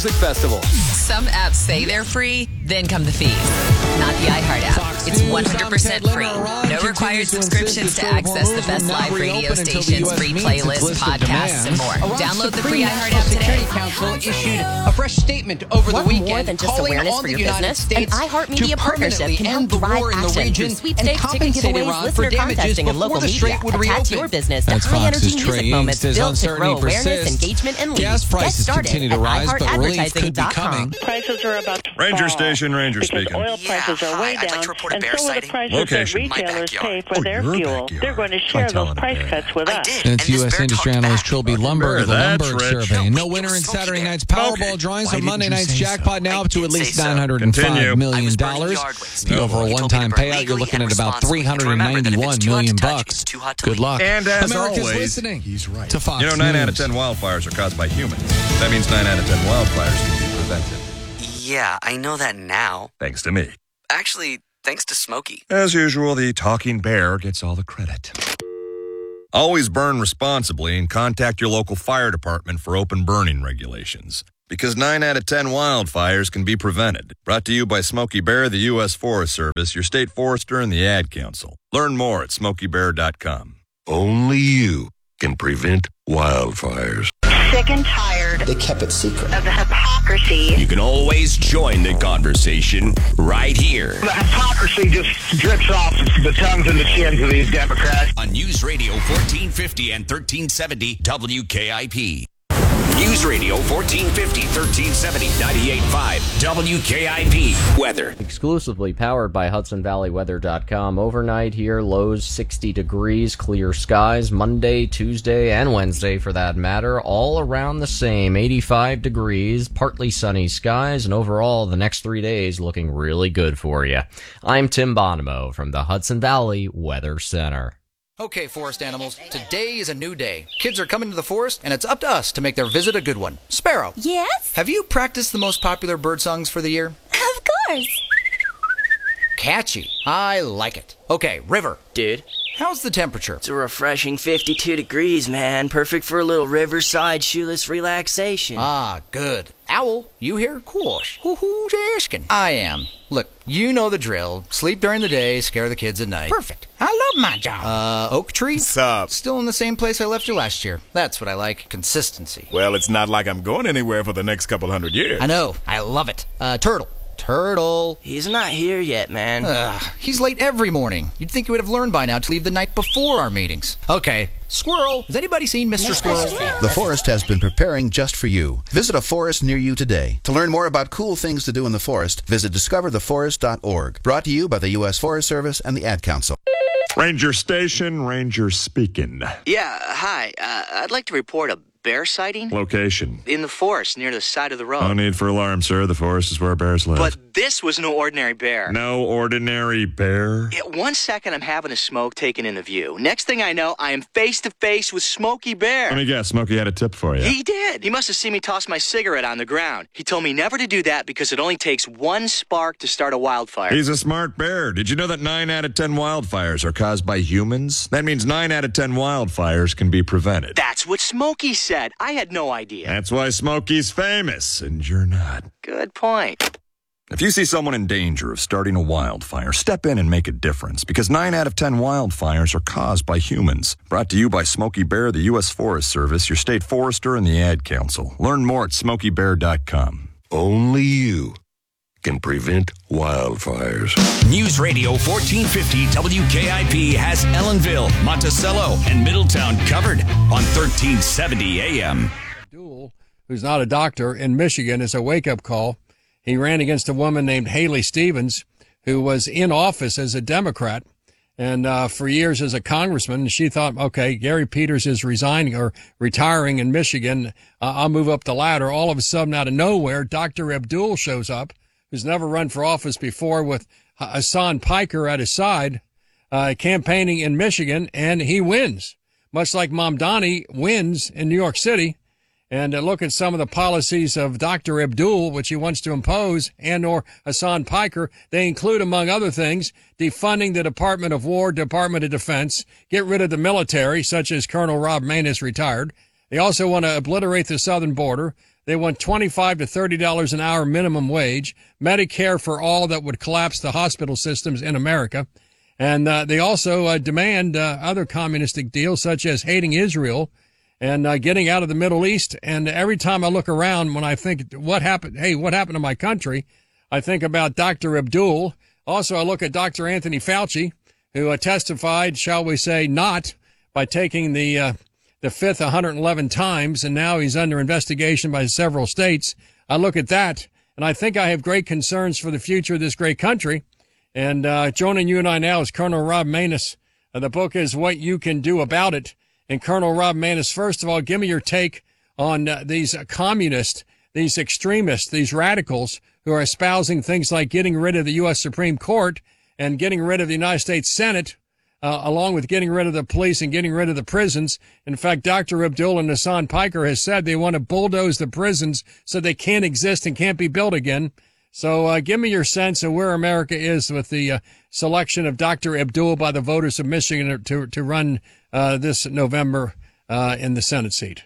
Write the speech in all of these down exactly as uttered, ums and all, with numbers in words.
Music Festival. Some apps say they're free, then come the fees. Not the iHeart app. Fox It's News, one hundred percent I'm Ted free. Leonard. No required subscriptions to access the best live radio stations, free playlists, podcasts, and more. Download the free iHeart app today. Security Council issued a fresh statement over the Want weekend more than just calling awareness on for the your United business? States An iHeart Media to partnership permanently can help end the drive war in the action region through sweepstakes, and ticket compensate giveaways, Iran for listener damages contesting, and before local the media. strait would Attach reopen. your business to That's high-energy Fox's music Trey moments Inks as built to grow uncertainty awareness, persists. engagement, and leads. Gas prices Get started continue to at rise, but relief iHeartadvertising could be dot com. coming. Prices are about to Ranger fall Station, Ranger because speaking. oil prices Yeah, are hi, way I'd down, like to report a and bear so are the sighting. prices Location. that My retailers backyard. pay for Oh, their your fuel. backyard. They're going to Try share those telling a price bear cuts that. with I us. did. And and it's this U S bear industry talked analyst back. Trilby Lumberg of the That's Lumberg rich. Survey. No No, winner in Smokey Saturday Bear. night's Powerball Smokey. drawings Why on didn't Monday you night's say jackpot so? now I up to did at say least so. nine hundred Continue. five I million was burning dollars. yard waste. The overall He told me to one-time burn payout, you're legally looking and at about responsibly. three hundred Remember that if ninety-one it's too hot to million touch, bucks. it's too hot to Good leave. luck. And as America's always, listening he's right. to Fox You know, nine out of News. ten wildfires are caused by humans. That means nine out of ten wildfires can be prevented. Yeah, I know that now. Thanks to me. Actually, thanks to Smokey. As usual, the talking bear gets all the credit. Always burn responsibly and contact your local fire department for open burning regulations. Because nine out of ten wildfires can be prevented. Brought to you by Smokey Bear, the U S Forest Service, your state forester, and the Ad Council. Learn more at smokey bear dot com. Only you can prevent wildfires. Sick and tired They kept it secret. of the hypocrisy. You can always join the conversation right here The hypocrisy just drips off the tongues and the chins of these Democrats. on News Radio fourteen fifty and thirteen seventy W K I P. News Radio fourteen fifty, thirteen seventy, ninety-eight point five W K I P. Weather. Exclusively powered by Hudson Valley Weather dot com. Overnight here, lows sixty degrees, clear skies. Monday, Tuesday, and Wednesday for that matter, all around the same. eighty-five degrees, partly sunny skies, and overall the next three days looking really good for you. I'm Tim Bonomo from the Hudson Valley Weather Center. Okay, forest animals, today is a new day. Kids are coming to the forest, and it's up to us to make their visit a good one. Sparrow. Yes? Have you practiced the most popular bird songs for the year? Of course. Catchy. I like it. Okay, River. Dude, How's the temperature? it's a refreshing fifty-two degrees, man. Perfect for a little riverside shoeless relaxation. Ah, good. Owl, you here? Course. Who-who's asking? I am. Look, you know the drill. Sleep during the day, scare the kids at night. Perfect. I love my job. Uh, Oak Tree? What's up? Still in the same place I left you last year. That's what I like. Consistency. Well, it's not like I'm going anywhere for the next couple hundred years. I know. I love it. Uh, Turtle. Turtle. He's not here yet, man. Ugh, he's late every morning. You'd think you would have learned by now to leave the night before our meetings. Okay. Squirrel. Has anybody seen Mister Squirrel? The forest has been preparing just for you. Visit a forest near you today. To learn more about cool things to do in the forest, visit discover the forest dot org. Brought to you by the U S Forest Service and the Ad Council. Ranger Station, Ranger speaking. Yeah, hi. Uh, I'd like to report a bear sighting Location. in the forest near the side of the road. No need for alarm, sir. The forest is where bears live. But this was no ordinary bear. No ordinary bear. Yeah, one second I'm having a smoke taken in the view. Next thing I know, I am face to face with Smokey Bear. Let me guess, Smokey had a tip for you. He did. He must have seen me toss my cigarette on the ground. He told me never to do that because it only takes one spark to start a wildfire. He's a smart bear. Did you know that nine out of ten wildfires are caused by humans? That means nine out of ten wildfires can be prevented. That's what Smokey said. I had no idea. That's why Smokey's famous, and you're not. Good point. If you see someone in danger of starting a wildfire, step in and make a difference, because nine out of ten wildfires are caused by humans. Brought to you by Smokey Bear, the U S Forest Service, your state forester, and the Ad Council. Learn more at smokey bear dot com. Only you can prevent wildfires. News Radio fourteen fifty W K I P has Ellenville, Monticello, and Middletown covered on thirteen seventy A M. Abdul, who's not a doctor, in Michigan, is a wake-up call. He ran against a woman named Haley Stevens, who was in office as a Democrat and uh, for years as a congressman. She thought, okay, Gary Peters is resigning or retiring in Michigan. Uh, I'll move up the ladder. All of a sudden, out of nowhere, Doctor Abdul shows up, who's never run for office before, with Hassan Piker at his side, uh, campaigning in Michigan, and he wins, much like Mamdani wins in New York City. And uh, look at some of the policies of Doctor Abdul, which he wants to impose, and or Hassan Piker. They include, among other things, defunding the Department of War, Department of Defense, get rid of the military, such as Colonel Rob Maness retired. They also want to obliterate the southern border, They want twenty-five to thirty dollars an hour minimum wage, Medicare for all that would collapse the hospital systems in America. And uh, they also uh, demand uh, other communistic deals, such as hating Israel and uh, getting out of the Middle East. And every time I look around, when I think, what happened? Hey, what happened to my country? I think about Doctor Abdul. Also, I look at Doctor Anthony Fauci, who uh, testified, shall we say, not by taking the uh, the fifth one hundred eleven times, and now he's under investigation by several states. I look at that, and I think I have great concerns for the future of this great country. And uh, joining you and I now is Colonel Rob Maness. Uh, the book is What You Can Do About It. And Colonel Rob Maness, first of all, give me your take on uh, these uh, communists, these extremists, these radicals who are espousing things like getting rid of the U S Supreme Court and getting rid of the United States Senate, uh, along with getting rid of the police and getting rid of the prisons. In fact, Doctor Abdul and Hassan Piker has said they want to bulldoze the prisons so they can't exist and can't be built again. So uh, give me your sense of where America is with the uh, selection of Doctor Abdul by the voters of Michigan to to run uh, this November uh, in the Senate seat.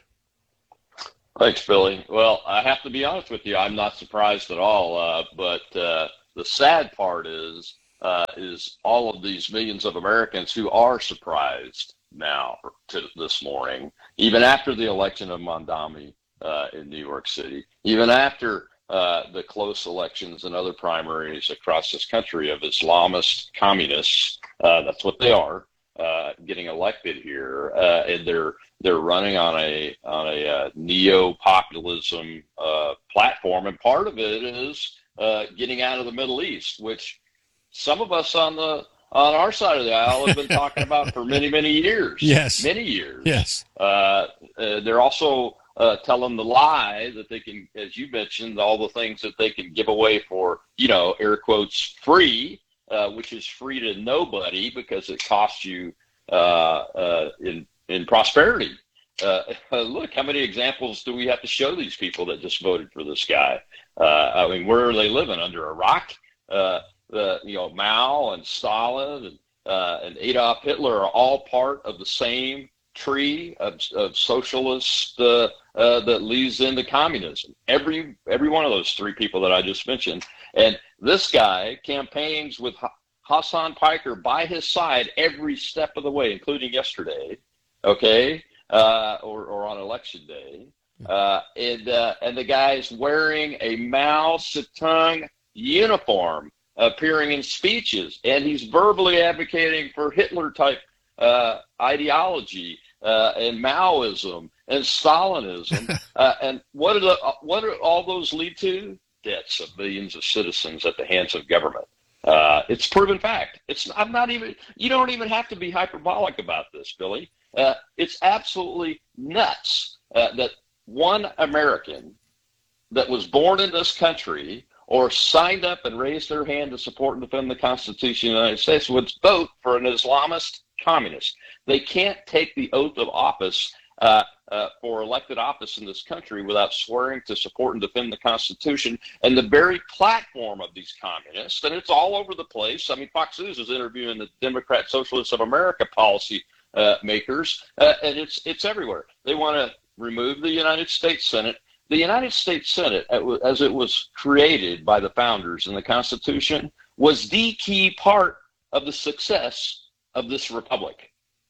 Thanks, Billy. Well, I have to be honest with you. I'm not surprised at all. Uh, but uh, the sad part is, uh, is all of these millions of Americans who are surprised now to this morning, even after the election of Mondami uh, in New York City, even after uh, the close elections and other primaries across this country of Islamist communists, uh, that's what they are, uh, getting elected here, uh, and they're they're running on a on a uh, neo-populism uh, platform, and part of it is uh, getting out of the Middle East, which some of us on the on our side of the aisle have been talking about for many, many years. Yes, many years. Yes, uh, uh, they're also uh, telling the lie that they can, as you mentioned, all the things that they can give away for, you know, air quotes, free, uh, which is free to nobody because it costs you uh, uh, in in prosperity. Uh, look, how many examples do we have to show these people that just voted for this guy? Uh, I mean, where are they living? Under a rock? Uh, the, you know, Mao and Stalin and, uh, and Adolf Hitler are all part of the same tree of, of socialist uh, uh, that leads into communism. Every every one of those three people that I just mentioned. And this guy campaigns with Hassan Piker by his side every step of the way, including yesterday, okay, uh, or, or on election day. Uh, and, uh, and the guy's wearing a Mao Zedong uniform, appearing in speeches, and he's verbally advocating for Hitler-type uh, ideology uh, and Maoism and Stalinism. uh, and what do the, what do all those lead to? Deaths of millions of citizens at the hands of government. Uh, it's proven fact. It's I'm not even. You don't even have to be hyperbolic about this, Billy. Uh, it's absolutely nuts uh, that one American that was born in this country or signed up and raised their hand to support and defend the Constitution of the United States would vote for an Islamist communist. They can't take the oath of office uh, uh, for elected office in this country without swearing to support and defend the Constitution and the very platform of these communists. And it's all over the place. I mean, Fox News is interviewing the Democrat Socialists of America policy uh, makers, uh, and it's it's everywhere. They want to remove the United States Senate. The United States Senate, as it was created by the founders in the Constitution, was the key part of the success of this republic.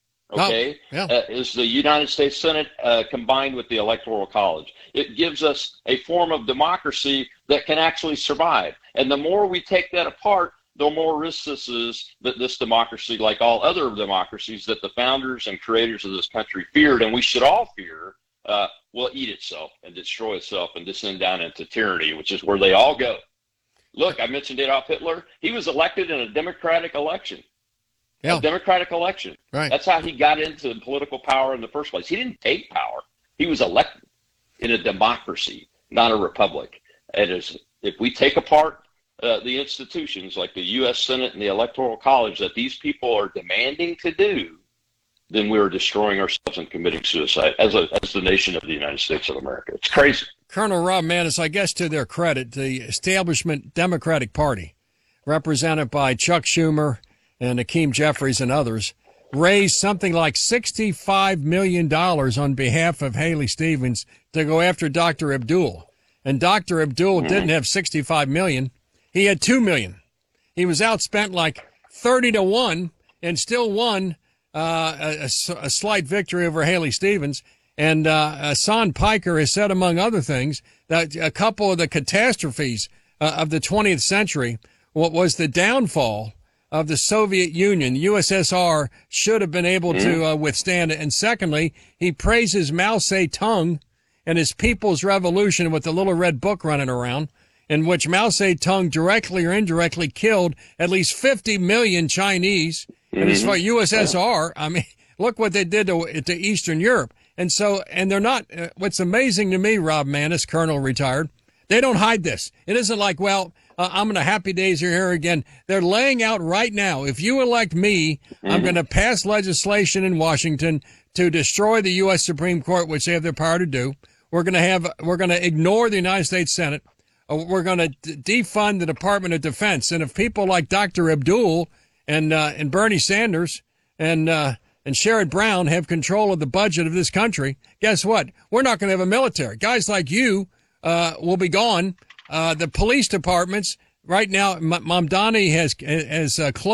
Okay, oh, yeah. uh, is the United States Senate uh, combined with the Electoral College. It gives us a form of democracy that can actually survive. And the more we take that apart, the more risk this is that this democracy, like all other democracies that the founders and creators of this country feared, and we should all fear, uh, will eat itself and destroy itself and descend down into tyranny, which is where they all go. Look, I mentioned Adolf Hitler. He was elected in a democratic election. Yeah. A democratic election. Right. That's how he got into political power in the first place. He didn't take power. He was elected in a democracy, not a republic. And as, if we take apart uh, the institutions like the U S Senate and the Electoral College that these people are demanding to do, then we're destroying ourselves and committing suicide as, a, as the nation of the United States of America. It's crazy. Colonel Rob Maness, I guess to their credit, the establishment Democratic Party, represented by Chuck Schumer and Hakeem Jeffries and others, raised something like sixty-five million dollars on behalf of Haley Stevens to go after Doctor Abdul. And Doctor Abdul mm-hmm. didn't have sixty-five million. He had two million. He was outspent like thirty to one and still won uh, a, a, a slight victory over Haley Stevens. And uh, Hassan Piker has said, among other things, that a couple of the catastrophes uh, of the twentieth century, what was the downfall of the Soviet Union. The U S S R should have been able to uh, withstand it. And secondly, he praises Mao Zedong and his People's Revolution with the little red book running around, in which Mao Zedong directly or indirectly killed at least fifty million Chinese. Mm-hmm. And as far as U S S R, I mean, look what they did to, to Eastern Europe. And so, and they're not, uh, what's amazing to me, Rob Maness, Colonel retired, they don't hide this. It isn't like, well, uh, I'm in a happy days you're here again. They're laying out right now, if you elect me, mm-hmm. I'm going to pass legislation in Washington to destroy the U S Supreme Court, which they have the power to do. We're going to have, we're going to ignore the United States Senate. Uh, we're going to d- defund the Department of Defense. And if people like Doctor Abdul and, uh, and Bernie Sanders and, uh, and Sherrod Brown have control of the budget of this country, guess what? We're not going to have a military. Guys like you uh will be gone. Uh The police departments right now, Mamdani has has uh, closed